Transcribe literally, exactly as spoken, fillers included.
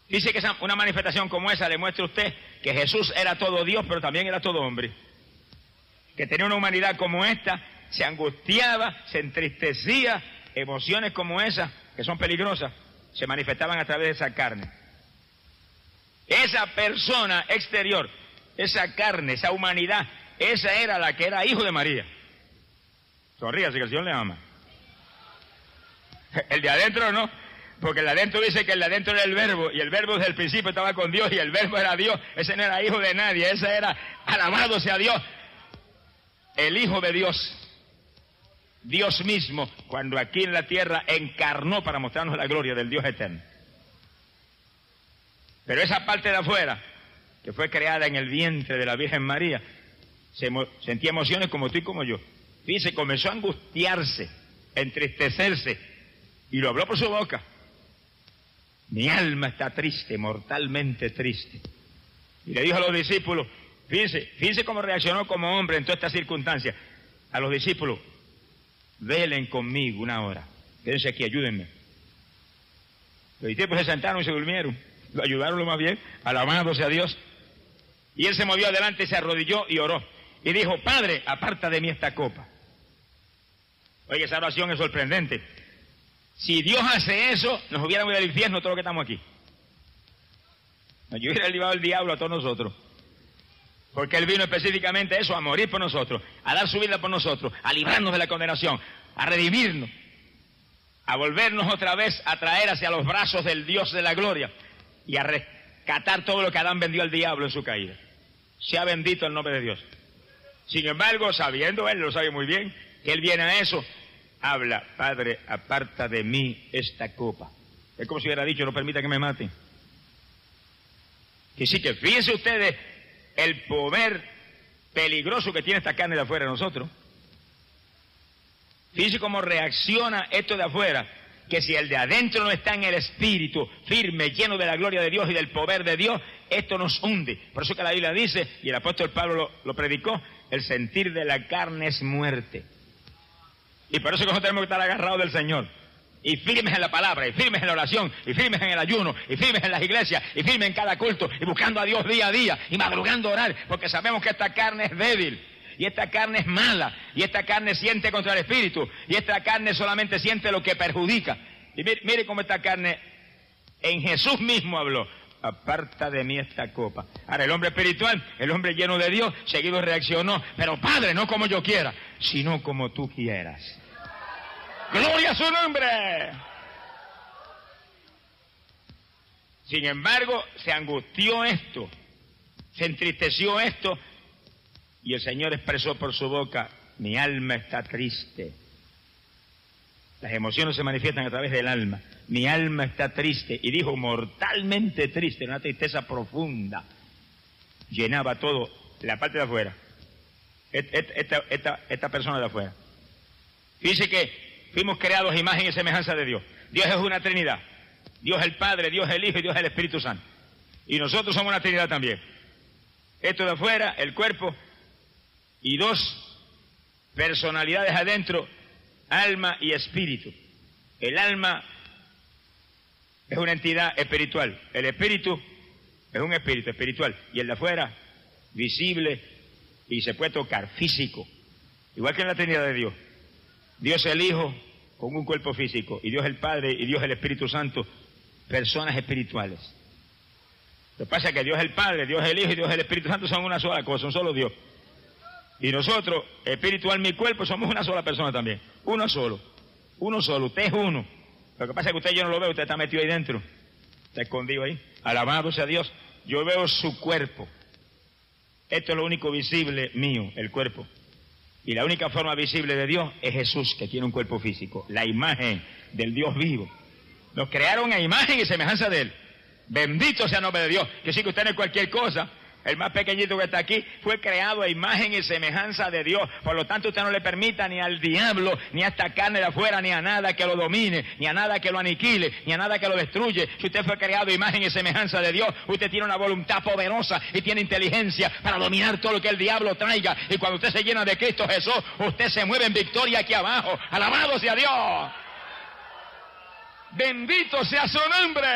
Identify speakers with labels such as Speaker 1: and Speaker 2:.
Speaker 1: Dice que esa, una manifestación como esa le muestra a usted que Jesús era todo Dios, pero también era todo hombre. Que tenía una humanidad como esta, se angustiaba, se entristecía, emociones como esas, que son peligrosas, se manifestaban a través de esa carne. Esa persona exterior, esa carne, esa humanidad, esa era la que era hijo de María. Sonríase que el Señor le ama. El de adentro no, porque el de adentro dice que el de adentro era el verbo, y el verbo desde el principio estaba con Dios, y el verbo era Dios. Ese no era hijo de nadie, ese era, alabado sea Dios, el Hijo de Dios. Dios mismo, cuando aquí en la tierra encarnó para mostrarnos la gloria del Dios eterno. Pero esa parte de afuera, que fue creada en el vientre de la Virgen María, se emo- sentía emociones como tú y como yo. Fíjese, comenzó a angustiarse, a entristecerse, y lo habló por su boca. Mi alma está triste, mortalmente triste. Y le dijo a los discípulos, fíjense, fíjense cómo reaccionó como hombre en todas estas circunstancias. A los discípulos, velen conmigo una hora, quédense aquí, ayúdenme. Los discípulos se sentaron y se durmieron, lo ayudaron lo más bien, alabándose a Dios. Y él se movió adelante, se arrodilló y oró. Y dijo, Padre, aparta de mí esta copa. Oye, esa oración es sorprendente. Si Dios hace eso, nos hubiéramos ido al infierno todos los que estamos aquí. Nos hubiera llevado el diablo a todos nosotros. Porque Él vino específicamente a eso, a morir por nosotros, a dar su vida por nosotros, a librarnos de la condenación, a redimirnos, a volvernos otra vez a traer hacia los brazos del Dios de la gloria y a rescatar todo lo que Adán vendió al diablo en su caída. Sea bendito el nombre de Dios. Sin embargo, sabiendo Él, lo sabe muy bien, que Él viene a eso, habla, Padre, aparta de mí esta copa. Es como si hubiera dicho, no permita que me maten. Que sí, que fíjense ustedes el poder peligroso que tiene esta carne de afuera de nosotros. Fíjense cómo reacciona esto de afuera, que si el de adentro no está en el espíritu, firme, lleno de la gloria de Dios y del poder de Dios, esto nos hunde. Por eso que la Biblia dice, y el apóstol Pablo lo, lo predicó, el sentir de la carne es muerte. Y por eso que nosotros tenemos que estar agarrados del Señor. Y firmes en la palabra, y firmes en la oración, y firmes en el ayuno, y firmes en las iglesias, y firmes en cada culto, y buscando a Dios día a día, y madrugando a orar, porque sabemos que esta carne es débil, y esta carne es mala, y esta carne siente contra el espíritu, y esta carne solamente siente lo que perjudica. Y mire, mire cómo esta carne en Jesús mismo habló, aparta de mí esta copa. Ahora el hombre espiritual, el hombre lleno de Dios, seguido reaccionó, pero Padre, no como yo quiera, sino como tú quieras. ¡Gloria a su nombre! Sin embargo, se angustió esto, se entristeció esto, y el Señor expresó por su boca, mi alma está triste. Las emociones se manifiestan a través del alma. Mi alma está triste, y dijo mortalmente triste, una tristeza profunda. Llenaba todo, la parte de afuera. Esta, esta, esta persona de afuera. Dice que fuimos creados a imagen y semejanza de Dios. Dios es una Trinidad. Dios el Padre, Dios el Hijo y Dios el Espíritu Santo. Y nosotros somos una Trinidad también. Esto de afuera, el cuerpo, y dos personalidades adentro, alma y espíritu. El alma es una entidad espiritual. El espíritu es un espíritu espiritual. Y el de afuera, visible y se puede tocar, físico. Igual que en la Trinidad de Dios. Dios el Hijo con un cuerpo físico, y Dios el Padre y Dios el Espíritu Santo, personas espirituales. Lo que pasa es que Dios el Padre, Dios el Hijo y Dios el Espíritu Santo son una sola cosa, un solo Dios. Y nosotros, espíritu, alma y cuerpo, somos una sola persona también. Uno solo. Uno solo. Usted es uno. Lo que pasa es que usted yo no lo veo, usted está metido ahí dentro. Está escondido ahí. Alabado sea Dios. Yo veo su cuerpo. Esto es lo único visible mío, el cuerpo. Y la única forma visible de Dios es Jesús, que tiene un cuerpo físico. La imagen del Dios vivo. Nos crearon a imagen y semejanza de Él. Bendito sea el nombre de Dios. Que sí que usted no es cualquier cosa. El más pequeñito que está aquí fue creado a imagen y semejanza de Dios. Por lo tanto, usted no le permita ni al diablo, ni a esta carne de afuera, ni a nada que lo domine, ni a nada que lo aniquile, ni a nada que lo destruye. Si usted fue creado a imagen y semejanza de Dios, usted tiene una voluntad poderosa y tiene inteligencia para dominar todo lo que el diablo traiga. Y cuando usted se llena de Cristo Jesús, usted se mueve en victoria aquí abajo. ¡Alabado sea Dios! ¡Bendito sea su nombre!